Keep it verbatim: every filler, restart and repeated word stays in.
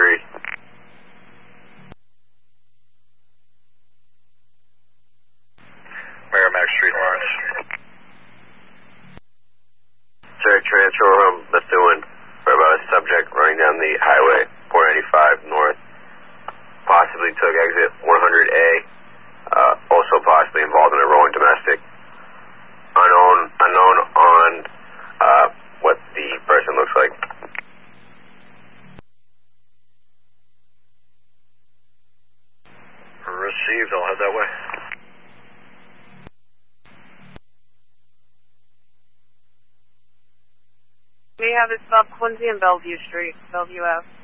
Street. Merrimack Street, Lawrence. Sir, transfer from Bethune for about a subject running down the highway four ninety-five north. Possibly took exit one hundred A. Uh, also possibly involved in a rolling domestic. Unknown, unknown on uh, what the person looks like. Received. I'll head that way. We have it stop Quincy and Bellevue Street, Bellevue Ave.